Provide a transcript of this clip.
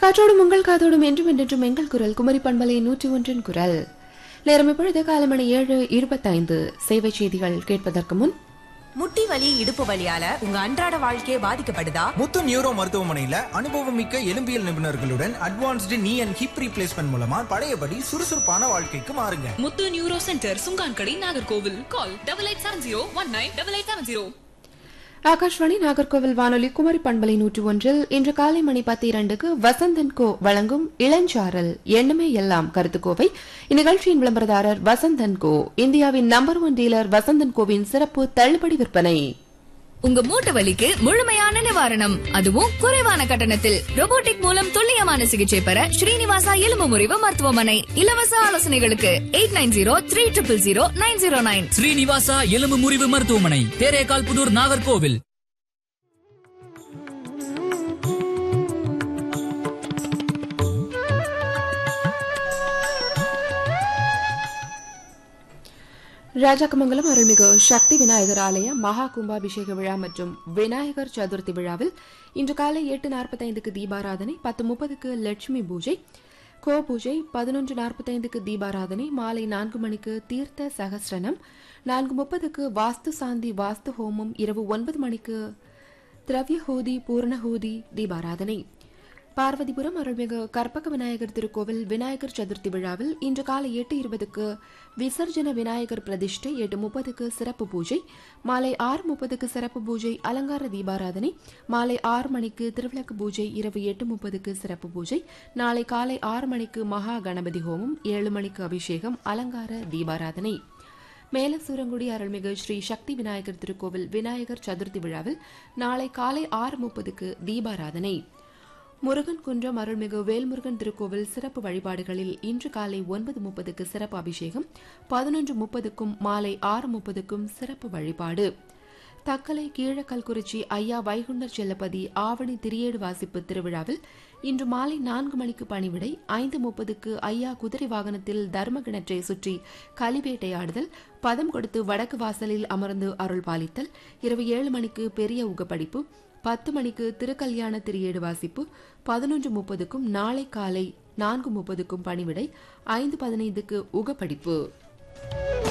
காற்றோடும் உங்கள் காதோடும் என்றும் என்றென்றும் எங்கள் குரல் குமரி பண்பலை 101 குரல். நேரம் இப்பொழுது காலை மணி 7:25. சேவை செய்திகள் கேட்பதற்கு முன், முட்டி வலி இடுப்பு வலியால உங்க அன்றாட வாழ்க்கையே பாதிக்கப்படுதா? முத்து நியூரோ மருத்துவமனையில அனுபவமிக்க எலும்பியல் நிபுணர்களுடன் அட்வான்ஸ்டு நீ அண்ட் ஹிப் ரீப்ளேஸ்மெண்ட் மூலமா பழையபடி சுறுசுறுப்பான வாழ்க்கைக்கு மாறுங்க. முத்து நியூரோ சென்டர், சுங்கான்கடை, நாகர்கோவில். கால் 8870198870. ஆகாஷ்வாணி நாகர்கோவில் வானொலி குமரி பண்பலை 101 இன்று காலை மணி 10:02 வசந்தன் கோ வழங்கும் இளஞ்சாரல் எண்ணமே எல்லாம் கருத்துக்கோவை. இந்நிகழ்ச்சியின் விளம்பரதாரர் வசந்தன் கோ, இந்தியாவின் நம்பர் 1 டீலர் வசந்தன் கோவின் சிறப்பு தள்ளுபடி விற்பனை. உங்க மூட்டு வலிக்கு முழுமையான நிவாரணம், அதுவும் குறைவான கட்டணத்தில். ரோபோட்டிக் மூலம் துல்லியமான சிகிச்சை பெற ஸ்ரீனிவாசா எலும்பு முறிவு மருத்துவமனை. இலவச ஆலோசனைகளுக்கு 8903000909. ஸ்ரீனிவாசா எலும்பு முறிவு மருத்துவமனை, தேரேகால் புதூர், நாகர்கோவில். ராஜாக்கமங்கலம் அருள்மிகு சக்தி விநாயகர் ஆலய மகா கும்பாபிஷேக விழா மற்றும் விநாயகர் சதுர்த்தி விழாவில் இன்று காலை 8:45 தீபாராதனை, 10:30 லட்சுமி பூஜை, கோ பூஜை, 11:45 தீபாராதனை, மாலை 4 மணிக்கு தீர்த்த சகஸ்ரனம், 4:30 வாஸ்து சாந்தி வாஸ்து ஹோமம், இரவு 9 மணிக்கு திரவியஹோதி பூர்ணஹோதி தீபாராதனை. பார்வதிபுரம் அருள்மிகு கற்பக விநாயகர் திருக்கோவில் விநாயகர் சதுர்த்தி விழாவில் இன்று காலை 8:20 விசர்ஜன விநாயகர் பிரதிஷ்டை, 8:30 சிறப்பு பூஜை, மாலை 6:30 சிறப்பு பூஜை அலங்கார தீபாராதனை, மாலை 6 மணிக்கு திருவிளக்கு பூஜை, இரவு 8:30 சிறப்பு பூஜை, நாளை காலை 6 மணிக்கு மகா கணபதி ஹோமம், 7 மணிக்கு அபிஷேகம் அலங்கார தீபாராதனை. மேலசூரங்குடி அருள்மிகு ஸ்ரீ சக்தி விநாயகர் திருக்கோவில் விநாயகர் சதுர்த்தி விழாவில் நாளை காலை 6:30 தீபாராதனை. முருகன் குன்றம் அருள்மிகு வேல்முருகன் திருக்கோவில் சிறப்பு வழிபாடுகளில் இன்று காலை 9:30 சிறப்பு அபிஷேகம், 11:30 மாலை 6:30 சிறப்பு வழிபாடு. தக்கலை கீழக்கல்குறிச்சி ஐயா வைகுண்டர் செல்லப்பதி ஆவணி திரியேடு வாசிப்பு திருவிழாவில் இன்று மாலை 4 மணிக்கு பணிவிடை, 5:30 ஐயா குதிரை வாகனத்தில் தர்ம கிணற்றை சுற்றி களிவேட்டையாடுதல், பதம் கொடுத்து வடக்கு வாசலில் அமர்ந்து அருள் பாலித்தல், இரவு 7 மணிக்கு பெரிய உகப்படிப்பு, 10 மணிக்கு திருக்கல்யாண திரியேடு வாசிப்பு, 11:30 நாளை காலை 4:30 பணிவிடை, 5:15 உகப்படிப்பு.